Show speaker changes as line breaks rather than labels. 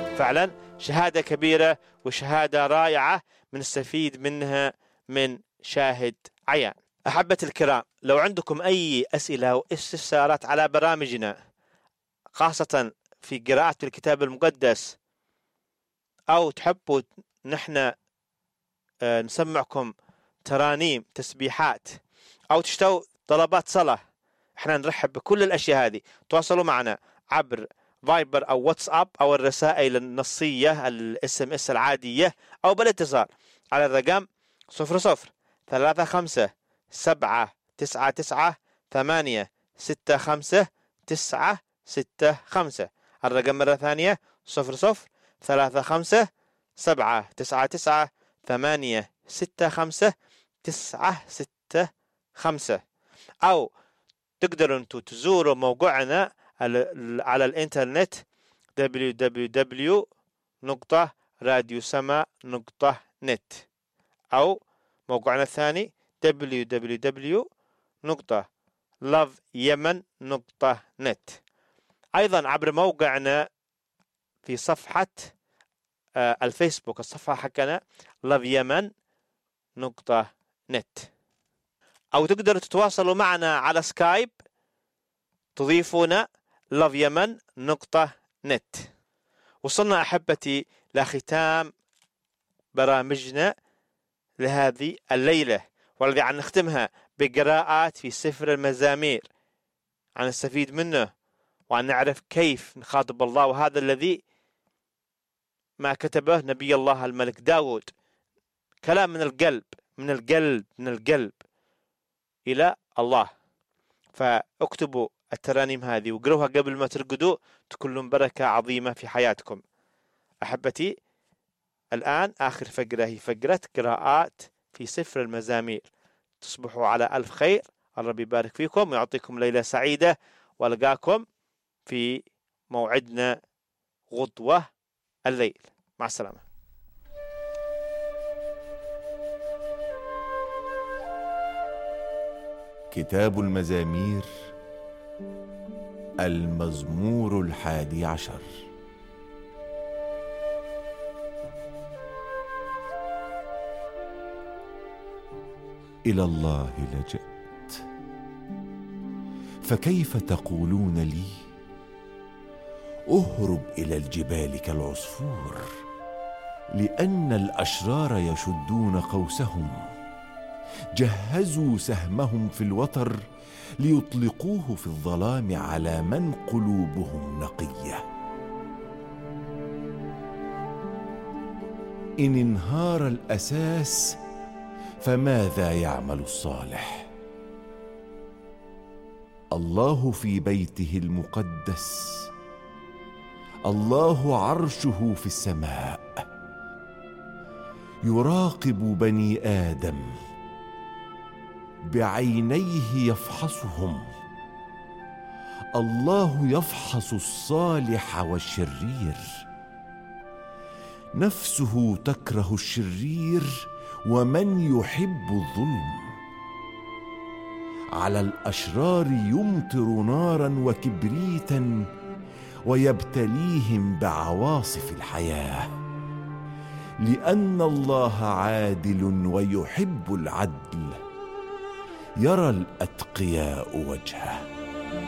فعلا شهادة كبيرة وشهادة رائعة بنستفيد منها من شاهد عيان. أحبة الكرام، لو عندكم أي أسئلة أو استفسارات على برامجنا خاصة في قراءة الكتاب المقدس، أو تحبوا نحن نسمعكم ترانيم تسبيحات، أو تشتوا طلبات صلاة، احنا نرحب بكل الأشياء هذه. تواصلوا معنا عبر فايبر أو واتساب أو الرسائل النصية SMS العادية، أو بالاتصال على الرقم 0035 الرقم مرة ثانية 0035 أو تقدروا انتوا تزوروا موقعنا على الانترنت www.radiosama.net، أو موقعنا الثاني www.loveyemen.net. أيضا عبر موقعنا في صفحة الفيسبوك، الصفحة حقنا loveyemen.net، أو تقدروا تتواصلوا معنا على سكايب، تضيفونا loveyemen.net. وصلنا أحبتي لختام برامجنا لهذه الليلة، والذي عن نختمها بقراءات في سفر المزامير، عن نستفيد منه وعن نعرف كيف نخاطب الله. وهذا الذي ما كتبه نبي الله الملك داود، كلام من القلب من القلب من القلب إلى الله. فاكتبوا الترانيم هذه وقروها قبل ما ترقدوا، تكون لهم بركة عظيمة في حياتكم. أحبتي، الآن آخر فقرة هي فقرة قراءات في سفر المزامير. تصبحوا على ألف خير، الرب يبارك فيكم ويعطيكم ليلة سعيدة، وألقاكم في موعدنا غدوة الليل. مع السلامة.
كتاب المزامير، المزمور 11. إلى الله لجأت، فكيف تقولون لي اهرب إلى الجبال كالعصفور؟ لأن الأشرار يشدون قوسهم، جهزوا سهمهم في الوتر ليطلقوه في الظلام على من قلوبهم نقية. إن انهار الأساس فماذا يعمل الصالح؟ الله في بيته المقدس، الله عرشه في السماء، يراقب بني آدم، بعينيه يفحصهم. الله يفحص الصالح والشرير، نفسه تكره الشرير ومن يحب الظلم. على الأشرار يمطر نارا وكبريتا، ويبتليهم بعواصف الحياة. لأن الله عادل ويحب العدل، يرى الأتقياء وجهه.